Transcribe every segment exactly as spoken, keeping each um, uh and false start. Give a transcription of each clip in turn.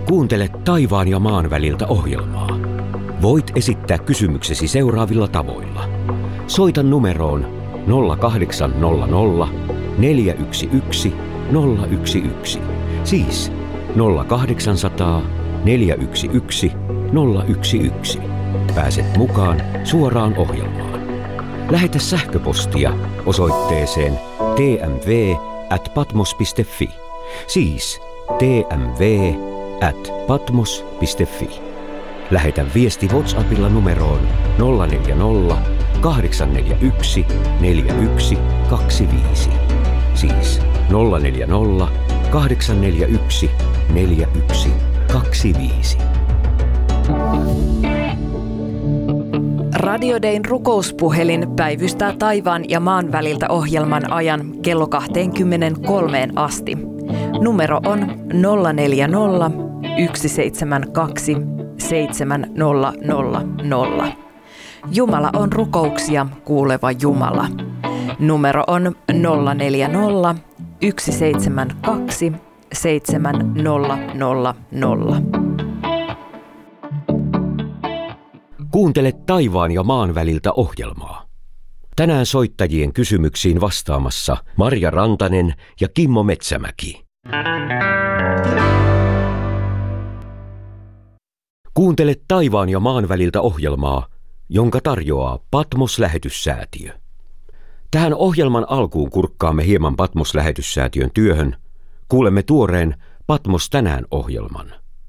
Kuuntele taivaan ja maan väliltä ohjelmaa. Voit esittää kysymyksesi seuraavilla tavoilla. Soita numeroon nolla kahdeksan nolla nolla neljä yksi yksi nolla yksi yksi, siis nolla kahdeksansataa neljä yksi yksi nolla yksi yksi. Pääset mukaan suoraan ohjelmaan. Lähetä sähköpostia osoitteeseen t m v at patmos piste f i, siis t m v at patmos piste f i. Lähetä viesti WhatsAppilla numeroon nolla neljä nolla kahdeksan neljä yksi neljä yksi kaksi viisi, siis nolla neljä nolla kahdeksan neljä yksi neljä yksi kaksi viisi. Radio Dayn rukouspuhelin päivystää taivaan ja maan väliltä ohjelman ajan kello kaksikymmentäkolme asti. Numero on nolla neljä nolla yksi seitsemän kaksi seitsemän nolla nolla nolla. Jumala on rukouksia kuuleva Jumala. Numero on nolla neljä nolla yksi seitsemän kaksi seitsemän nolla nolla nolla. Kuuntele taivaan ja maan väliltä ohjelmaa. Tänään soittajien kysymyksiin vastaamassa Marja Rantanen ja Kimmo Metsämäki. Kuuntele taivaan ja maan väliltä ohjelmaa, jonka tarjoaa Patmos-lähetyssäätiö. Tähän ohjelman alkuun kurkkaamme hieman Patmos-lähetyssäätiön työhön. Kuulemme tuoreen Patmos tänään -ohjelman.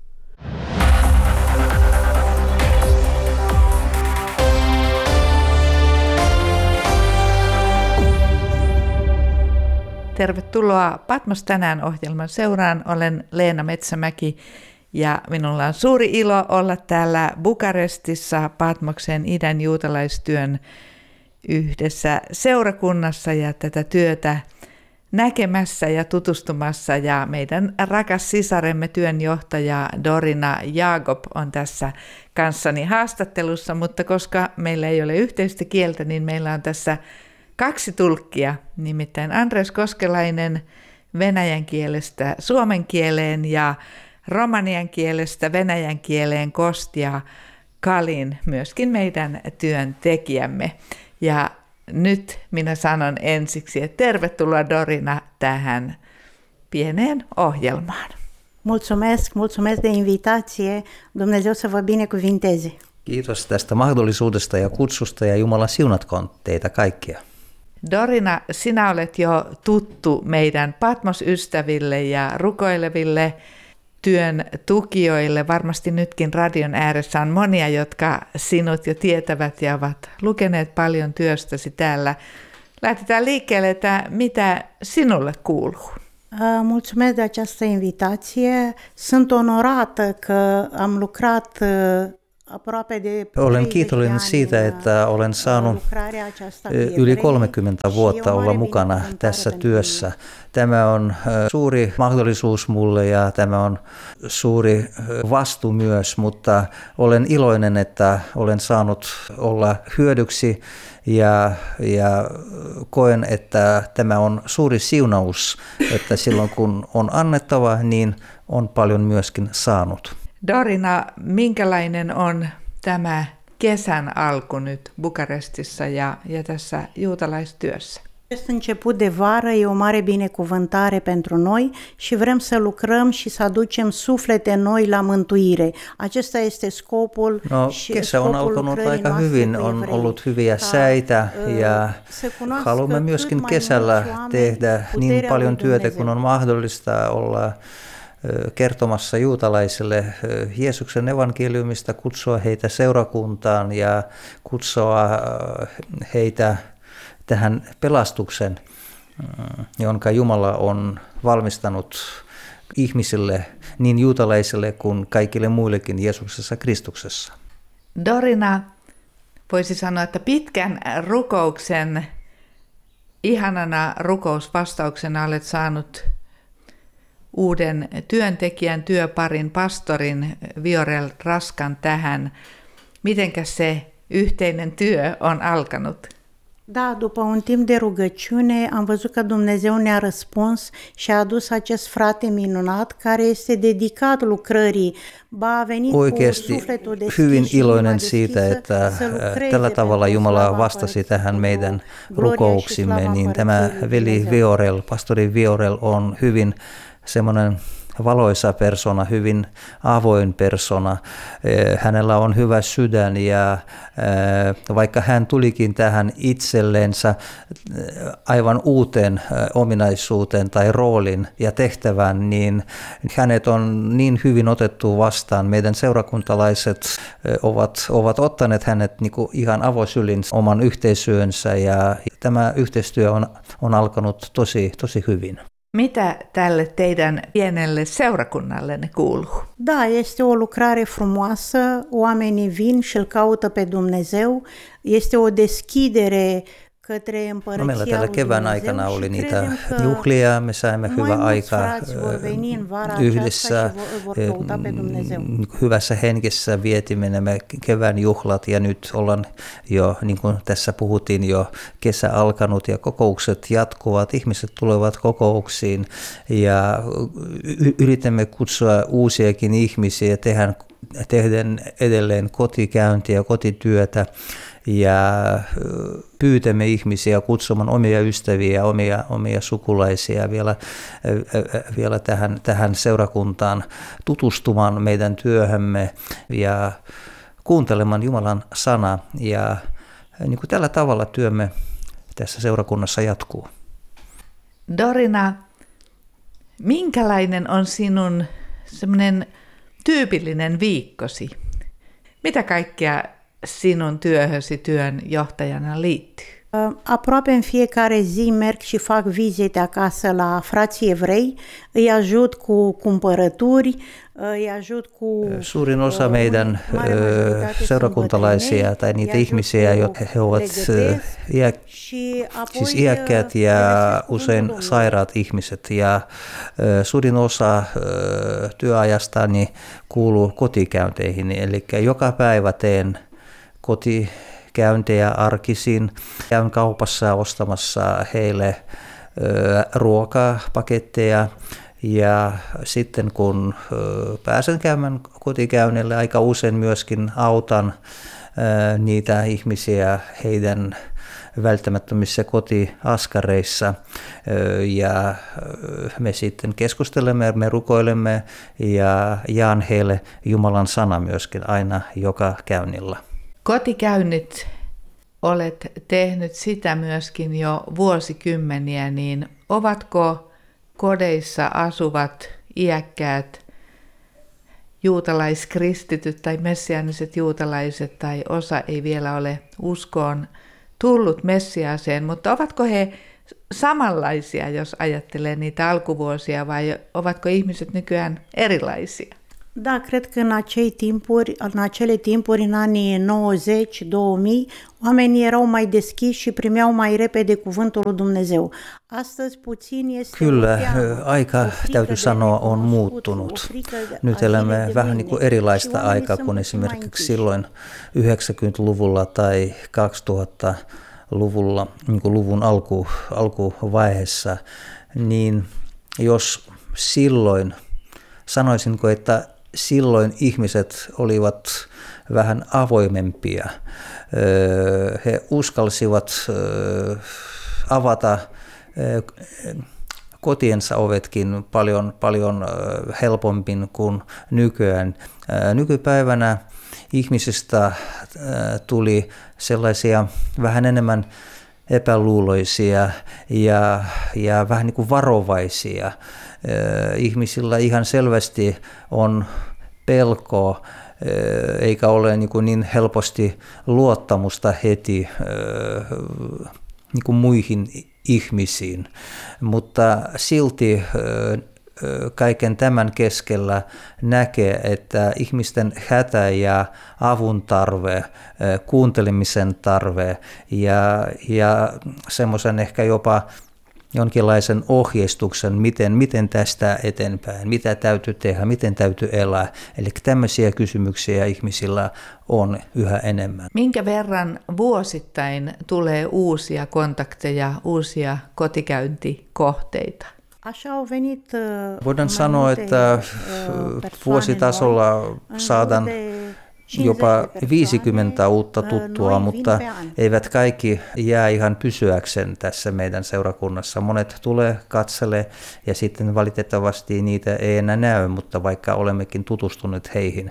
Tervetuloa Patmos tänään -ohjelman seuraan. Olen Leena Metsämäki ja minulla on suuri ilo olla täällä Bukarestissa Patmoksen idän juutalaistyön yhdessä seurakunnassa ja tätä työtä näkemässä ja tutustumassa. Ja meidän rakas sisaremme työnjohtaja Dorina Jagob on tässä kanssani haastattelussa, mutta koska meillä ei ole yhteistä kieltä, niin meillä on tässä kaksi tulkkia, nimittäin Andres Koskelainen venäjän kielestä suomen kieleen ja romanian kielestä venäjän kieleen Kostia Kalin, myöskin meidän työntekijämme. Ja nyt minä sanon ensiksi, että tervetuloa Dorina tähän pieneen ohjelmaan. Mulțumesc, mulțumesc de invitație. Dumnezeu să vă binecuvinteze. Kiitos tästä mahdollisuudesta ja kutsusta ja Jumala siunatkoon teitä kaikkia. Dorina, sinä olet jo tuttu meidän Patmos-ystäville ja rukoileville työn tukijoille. Varmasti nytkin radion ääressä on monia, jotka sinut jo tietävät ja ovat lukeneet paljon työstäsi täällä. Lähdetään liikkeelle, että mitä sinulle kuuluu? Mulțumesc de această invitație. Sunt onorată că am lucrat Olen kiitollinen siitä, että olen saanut yli kolmekymmentä vuotta olla mukana tässä työssä. Tämä on suuri mahdollisuus mulle ja tämä on suuri vastuu myös, mutta olen iloinen, että olen saanut olla hyödyksi ja, ja koen, että tämä on suuri siunaus, että silloin kun on annettava, niin on paljon myöskin saanut. Dorina, minkälainen on tämä kesän alku nyt Bukarestissa ja, ja tässä juutalaistyössä? Acest început de vară e o mare binecuvântare pentru noi și vrem să lucrăm și să aducem suflete noi la mântuire. Acesta este scopul. No, kesä on alkanut aika hyvin, on ollut hyviä säitä ja haluamme myöskin kesällä tehdä niin paljon työtä kuin on mahdollista, olla kertomassa juutalaisille Jeesuksen evankeliumista, kutsua heitä seurakuntaan ja kutsua heitä tähän pelastuksen, jonka Jumala on valmistanut ihmisille, niin juutalaisille kuin kaikille muillekin Jeesuksessa Kristuksessa. Dorina, voisi sanoa, että pitkän rukouksen, ihanana rukousvastauksena olet saanut uuden työntekijän, työparin, pastorin Viorel Raskan tähän. Mitenkäs se yhteinen työ on alkanut? Da, după un timp de rugăciune am văzut că Dumnezeu ne-a răspuns și a adus acest frate minunat care este dedicat lucrării. Ba a venit Oikeasti cu sufletul deschis hyvin și inima iloinen deschisă siitä, että să lucreze tällä tavalla pentru Jumala slava vastasi Împărăției tähän Lui, meidän gloria și rukouksimme, slava niin tämä Împărăției Lui veli Dumnezeu. Viorel, pastori Viorel on hyvin semmoinen valoisa persona, hyvin avoin persona. Hänellä on hyvä sydän ja vaikka hän tulikin tähän itsellensä aivan uuteen ominaisuuteen tai roolin ja tehtävään, niin hänet on niin hyvin otettu vastaan. Meidän seurakuntalaiset ovat, ovat ottaneet hänet niin kuin ihan avosylin oman yhteisöönsä ja tämä yhteistyö on, on alkanut tosi, tosi hyvin. Mitä tälle teidän pienelle seurakunnallenne kuuluu? Da, este o lucrare frumoasă, oamenii vin și îl caută pe Dumnezeu, este o deschidere către No, împărăția meillä tällä lui kevään Dumnezeu aikana și oli niitä credem că juhlia, me saimme mai hyvää mulți aikaa frați vor veni în vara yhdessä, aceasta și vor căuta pe Dumnezeu. hyvässä henkessä vietimme nämä kevään juhlat ja nyt ollaan jo, niin kuin tässä puhuttiin, jo kesä alkanut ja kokoukset jatkuvat, ihmiset tulevat kokouksiin ja yritämme kutsua uusiakin ihmisiä, tehdään, tehdään edelleen kotikäyntiä, kotityötä. Ja pyytämme ihmisiä kutsumaan omia ystäviä, omia, omia sukulaisia vielä, vielä tähän, tähän seurakuntaan tutustumaan meidän työhömme ja kuuntelemaan Jumalan sana. Ja niin kuin tällä tavalla työmme tässä seurakunnassa jatkuu. Dorina, minkälainen on sinun semmoinen tyypillinen viikkosi? Mitä kaikkea sinun työhösi työn johtajana liittyy? Aproape în fiecare zi merg și fac vizite acasă la frații evrei, îi ajut cu cumpărături, îi ajut cu... Suurin osa meidän seurakuntalaisia tai niitä ihmisiä, jotka he ovat iä, siis iäkkäät ja usein sairaat ihmiset. Ja suurin osa työajastani kuuluu kotikäynteihin, eli joka päivä teen kotikäyntejä arkisin. Käyn kaupassa ostamassa heille ö, ruokapaketteja ja sitten kun ö, pääsen käymään kotikäynnille, aika usein myöskin autan ö, niitä ihmisiä heidän välttämättömissä kotiaskareissa ö, ja ö, me sitten keskustelemme, me rukoilemme ja jaan heille Jumalan sana myöskin aina joka käynnillä. Kotikäynnit, olet tehnyt sitä myöskin jo vuosikymmeniä, niin ovatko kodeissa asuvat iäkkäät juutalaiskristityt tai messiaaniset juutalaiset tai osa ei vielä ole uskoon tullut Messiaaseen, mutta ovatko he samanlaisia, jos ajattelee niitä alkuvuosia vai ovatko ihmiset nykyään erilaisia? Da, cred că în acei timpuri, în acele timpuri, în anii nouăzeci două mii, oamenii erau mai deschiși și primeau mai repede cuvântul lui Dumnezeu. Astăzi puțin este... Kyllä, aika täytyy sanoa on muuttunut. Nyt elämme vähän niin kuin erilaista aikaa kuin esimerkiksi silloin yhdeksänkymmentäluvulla tai kaksituhattaluvulla, niin kuin luvun alku, alkuvaiheessa. Niin jos silloin, sanoisinko, että silloin ihmiset olivat vähän avoimempia. He uskalsivat avata kotiensa ovetkin paljon, paljon helpommin kuin nykyään. Nykypäivänä ihmisistä tuli sellaisia vähän enemmän epäluuloisia ja, ja vähän niin kuin varovaisia. Ihmisillä ihan selvästi on pelkoa, eikä ole niin, kuin niin helposti luottamusta heti niin kuin muihin ihmisiin, mutta silti kaiken tämän keskellä näkee, että ihmisten hätä ja avun tarve, kuuntelemisen tarve ja, ja semmoisen ehkä jopa jonkinlaisen ohjeistuksen, miten, miten tästä eteenpäin, mitä täytyy tehdä, miten täytyy elää. Eli tämmöisiä kysymyksiä ihmisillä on yhä enemmän. Minkä verran vuosittain tulee uusia kontakteja, uusia kotikäyntikohteita? Voidaan sanoa, että vuositasolla saadaan jopa viisikymmentä uutta tuttua, mutta eivät kaikki jää ihan pysyäkseen tässä meidän seurakunnassa. Monet tulee katsele ja sitten valitettavasti niitä ei enää näy, mutta vaikka olemmekin tutustuneet heihin.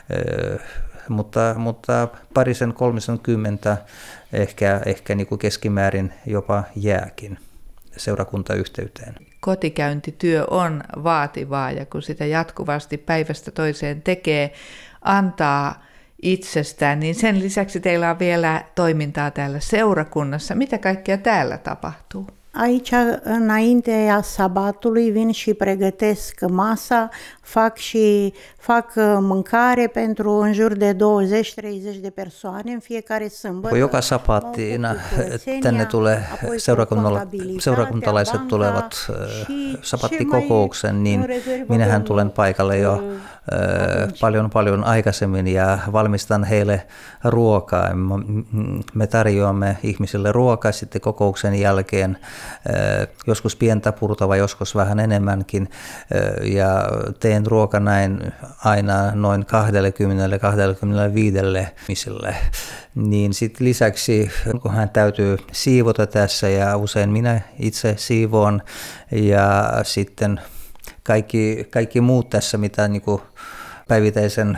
Mutta, mutta parisen kolmekymmentä ehkä, ehkä niin kuin keskimäärin jopa jääkin seurakuntayhteyteen. Kotikäyntityö on vaativaa ja kun sitä jatkuvasti päivästä toiseen tekee, antaa itsestään, niin sen lisäksi teillä on vielä toimintaa täällä seurakunnassa. Mitä kaikkea täällä tapahtuu? Aici, înaintea sabatului, vin și pregătesc masa, fac și fac mâncare pentru în jur de douăzeci treizeci de persoane în fiecare sâmbătă. Joka sabattina tänne tulee seurakuntalaiset tulevat sabattikokouksen, niin minähän tulen paikalle jo paljon paljon aikaisemmin ja valmistan heille ruokaa. Me tarjoamme ihmisille ruokaa sitten kokouksen jälkeen, joskus pientä purtava, joskus vähän enemmänkin, ja teen ruoka näin aina noin kaksikymmentä kaksikymmentäviisi ihmisille. Niin sitten lisäksi, kun hän täytyy siivota tässä ja usein minä itse siivoon ja sitten kaikki, kaikki muut tässä, mitä niin kuin päivittäisen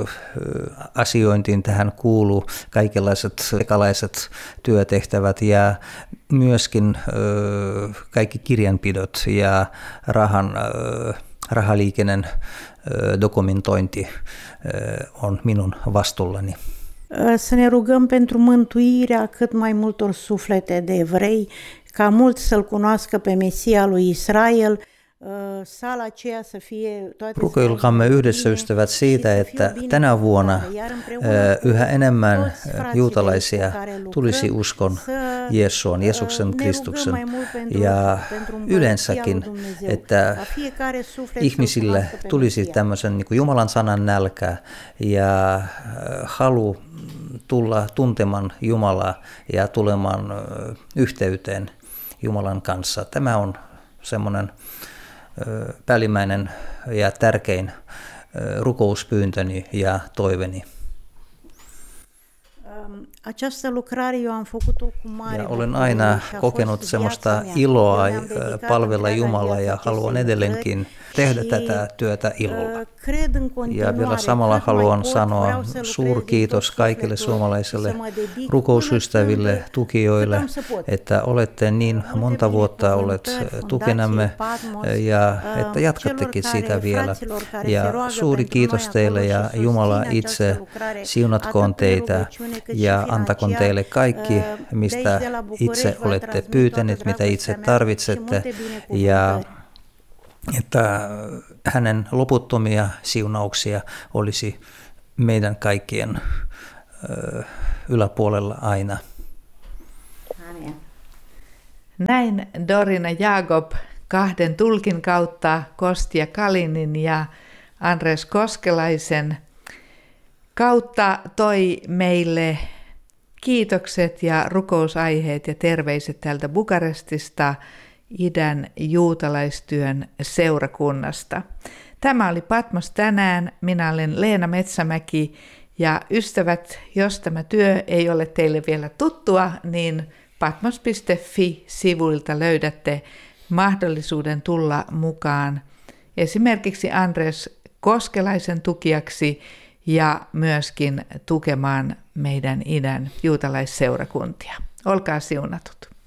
asiointiin tähän kuuluu, kaikenlaiset ekalaiset työtehtävät ja myöskin kaikki kirjanpidot ja rahan, rahaliikenen dokumentointi on minun vastuullani. Să ne rugăm pentru mântuirea cât mai multor suflete de evrei, ca mulți să-L cunoască pe Mesia lui Israel. Rukoilkaamme yhdessä ystävät siitä, että tänä vuonna yhä enemmän juutalaisia tulisi uskon Jeesuun, Jeesuksen Kristuksen ja yleensäkin, että ihmisille tulisi tämmöisen niin kuin Jumalan sanan nälkä ja halu tulla tuntemaan Jumalaa ja tulemaan yhteyteen Jumalan kanssa. Tämä on semmoinen päällimmäinen ja tärkein rukouspyyntöni ja toiveni. Ja olen aina kokenut semmoista iloa palvella Jumalaa ja haluan edelleenkin tehdä tätä työtä ilolla. Ja vielä samalla haluan sanoa suurkiitos kaikille suomalaisille rukousystäville, tukijoille, että olette niin monta vuotta olleet tukenamme ja että jatkattekin sitä vielä. Ja suuri kiitos teille ja Jumala itse siunatkoon teitä ja antakoon teille kaikki, mistä itse olette pyytäneet, mitä itse tarvitsette ja että hänen loputtomia siunauksia olisi meidän kaikkien ö, yläpuolella aina. Näin Dorina Jakob kahden tulkin kautta, Kostia Kalinin ja Andres Koskelaisen kautta toi meille kiitokset ja rukousaiheet ja terveiset täältä Bukarestista, idän juutalaistyön seurakunnasta. Tämä oli Patmos tänään. Minä olen Leena Metsämäki ja ystävät, jos tämä työ ei ole teille vielä tuttua, niin patmos piste fi-sivuilta löydätte mahdollisuuden tulla mukaan esimerkiksi Andres Koskelaisen tukijaksi ja myöskin tukemaan meidän idän juutalaisseurakuntia. Olkaa siunatut.